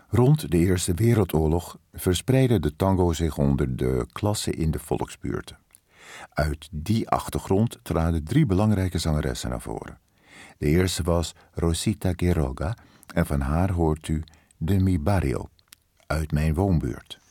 Rond de Eerste Wereldoorlog verspreidde de tango zich onder de klasse in de volksbuurten. Uit die achtergrond traden 3 belangrijke zangeressen naar voren. De eerste was Rosita Quiroga en van haar hoort u De Mi Barrio, Uit Mijn Woonbuurt.